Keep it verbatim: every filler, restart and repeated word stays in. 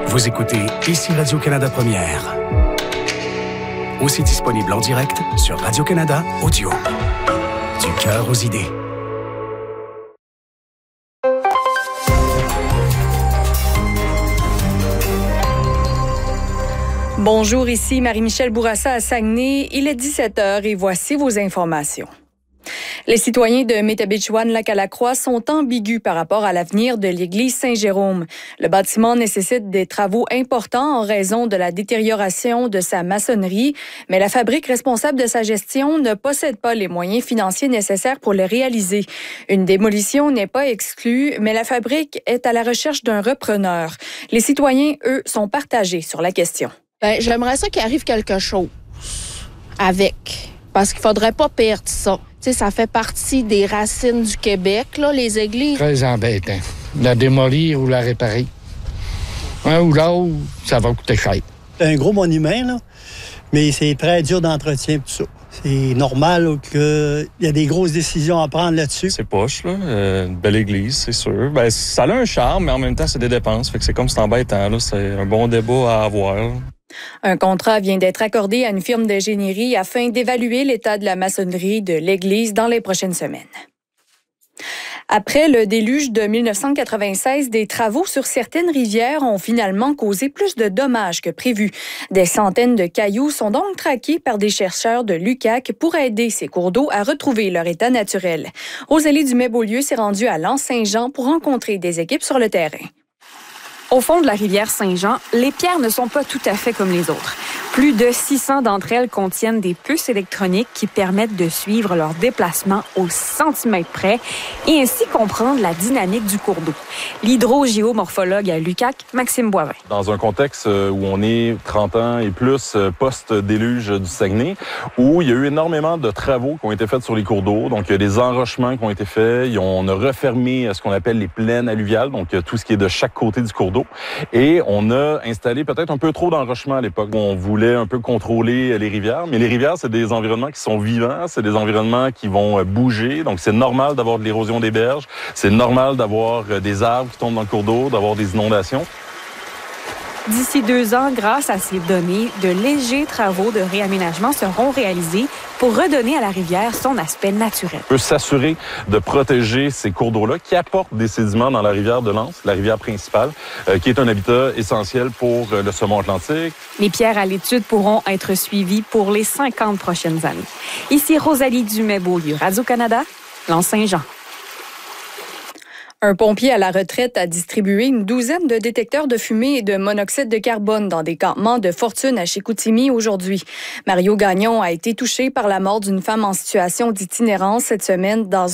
Vous écoutez Ici Radio-Canada Première. Aussi disponible en direct sur Radio-Canada Audio. Du cœur aux idées. Bonjour, ici Marie-Michel Bourassa à Saguenay. Il est dix-sept heures et voici vos informations. Les citoyens de Métabetchouan-Lac-à-la-Croix sont ambigus par rapport à l'avenir de l'église Saint-Jérôme. Le bâtiment nécessite des travaux importants en raison de la détérioration de sa maçonnerie, mais la fabrique responsable de sa gestion ne possède pas les moyens financiers nécessaires pour le réaliser. Une démolition n'est pas exclue, mais la fabrique est à la recherche d'un repreneur. Les citoyens, eux, sont partagés sur la question. Ben, j'aimerais ça qu'il arrive quelque chose avec, parce qu'il faudrait pas perdre ça. Tu sais, ça fait partie des racines du Québec, là, les églises. Très embêtant. La démolir ou la réparer. Un ou l'autre, ça va coûter cher. C'est un gros monument, là, mais c'est très dur d'entretien, tout ça. C'est normal qu'il y a des grosses décisions à prendre là-dessus. C'est poche, là. Euh, une belle église, c'est sûr. Ben, ça a un charme, mais en même temps, c'est des dépenses. Fait que c'est comme c'est embêtant, là. C'est un bon débat à avoir, là. Un contrat vient d'être accordé à une firme d'ingénierie afin d'évaluer l'état de la maçonnerie de l'église dans les prochaines semaines. Après le déluge de mille neuf cent quatre-vingt-seize, des travaux sur certaines rivières ont finalement causé plus de dommages que prévu. Des centaines de cailloux sont donc traqués par des chercheurs de l'U Q A C pour aider ces cours d'eau à retrouver leur état naturel. Rosalie Dumais-Beaulieu s'est rendue à l'Anse-Saint-Jean pour rencontrer des équipes sur le terrain. Au fond de la rivière Saint-Jean, les pierres ne sont pas tout à fait comme les autres. Plus de six cents d'entre elles contiennent des puces électroniques qui permettent de suivre leur déplacement au centimètre près et ainsi comprendre la dynamique du cours d'eau. L'hydrogéomorphologue à l'U Q A C, Maxime Boivin. Dans un contexte où on est trente ans et plus post-déluge du Saguenay, où il y a eu énormément de travaux qui ont été faits sur les cours d'eau. Donc, il y a des enrochements qui ont été faits. On a refermé ce qu'on appelle les plaines alluviales, donc tout ce qui est de chaque côté du cours d'eau. Et on a installé peut-être un peu trop d'enrochements à l'époque. On voulait un peu contrôler les rivières, mais les rivières, c'est des environnements qui sont vivants, c'est des environnements qui vont bouger, donc c'est normal d'avoir de l'érosion des berges, c'est normal d'avoir des arbres qui tombent dans le cours d'eau, d'avoir des inondations. D'ici deux ans, grâce à ces données, de légers travaux de réaménagement seront réalisés pour redonner à la rivière son aspect naturel. On peut s'assurer de protéger ces cours d'eau-là qui apportent des sédiments dans la rivière de l'Anse, la rivière principale, euh, qui est un habitat essentiel pour euh, le saumon atlantique. Les pierres à l'étude pourront être suivies pour les cinquante prochaines années. Ici Rosalie Dumais-Beaulieu, Radio-Canada, l'Anse-Saint-Jean. Un pompier à la retraite a distribué une douzaine de détecteurs de fumée et de monoxyde de carbone dans des campements de fortune à Chicoutimi aujourd'hui. Mario Gagnon a été touché par la mort d'une femme en situation d'itinérance cette semaine dans